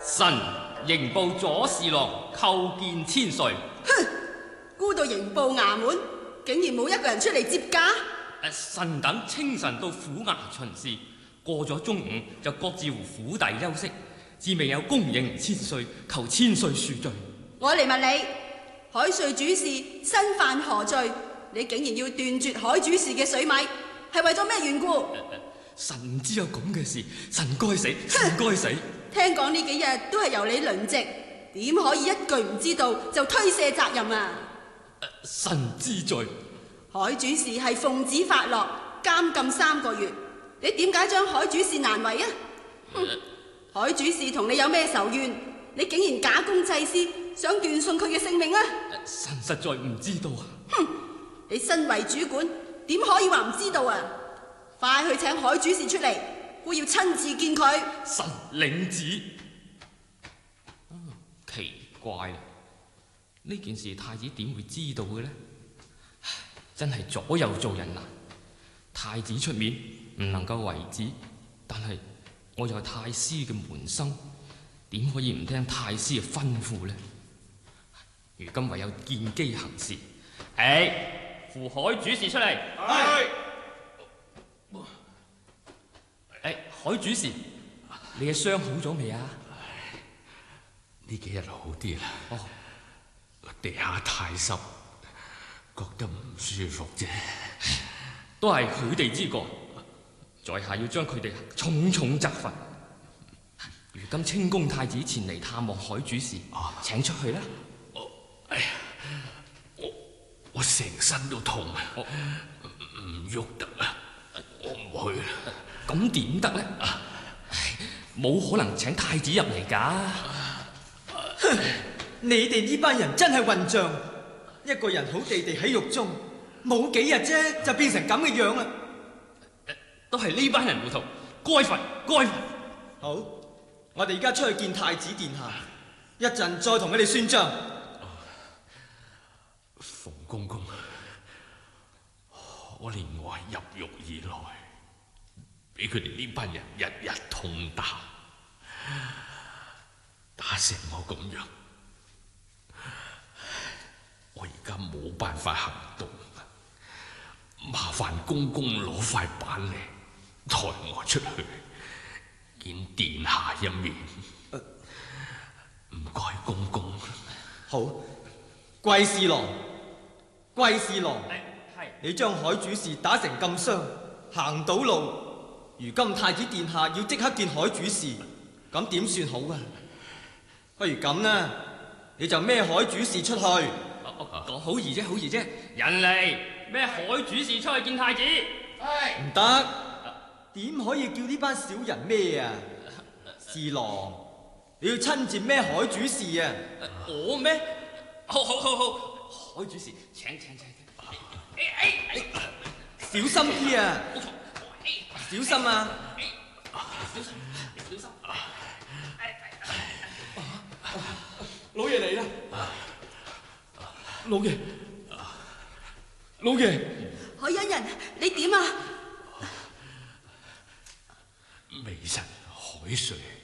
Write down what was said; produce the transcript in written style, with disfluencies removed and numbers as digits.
臣刑部左侍郎叩見千歲。 哼！孤到刑部衙門，竟然冇一個人出嚟接駕。 臣等清晨到府衙巡視，過咗中午就各自回府邸休息，至未有公刑千歲，求千歲恕罪。 我嚟問你，海瑞主事身犯何罪？你竟然要斷絕海主事嘅水米，係為咗咩緣故？ 臣唔知有咁嘅事，臣該死，臣該死。 聽講呢幾日都係由你輪值，點可以一句唔知道就推卸責任啊？ 臣知罪。 海主事係奉旨發落，監禁3個月，你點解將海主事難為啊？海主事同你有咩仇怨？你竟然假公濟私，想斷送佢嘅性命啊？ 臣實在唔知道啊！ 哼！你身為主管，點可以話唔知道啊？快去請海主事出嚟，我要親自見佢。 臣領旨。奇怪啦，呢件事太子點會知道嘅呢？真係左右做人難。太子出面唔能夠為止，但係我又係太師嘅門生，點可以唔聽太師嘅吩咐呢？如今唯有見機行事。扶海主事出嚟。係。海主事，你嘅傷好咗未啊？ 呢幾日好啲啦。個地下太濕，覺得唔舒服啫。 都係佢哋之過，在下要將佢哋重重責罰。如今清宮太子前嚟探望海主事，請出去啦。 哎呀，我成身都痛啊，唔喐得啊，我唔去啦。 咁點得呢？冇可能請太子入嚟㗎。 哼！你哋呢班人真係混帳，一個人好地地喺獄中，冇幾日啫就變成咁嘅樣啦。 都係呢班人糊塗，該罰該罰。 好，我哋而家出去見太子殿下，一陣再同佢哋算賬。 馮公公，我連我係入獄以來，俾佢哋呢班人日日痛打，打成我咁樣，我而家冇辦法行動，麻煩公公攞塊板嚟抬我出去見殿下一面。唔該公公。 好，貴侍郎，貴侍郎，你將海主事打成咁傷，行唔到路。如今太子殿下要即刻見海主事，咁點算好啊？不如咁啦，你就孭海主事出去。 好易啫，好易啫。人嚟孭海主事出去見太子。 唔得，點可以叫呢班小人孭啊？侍郎，你要親自孭海主事啊！ 我孭？好，海主事，請。 小心啲啊！小心啊！小心！ 老爺嚟啦！老爺！ 海恩人，你點啊？ 微臣海瑞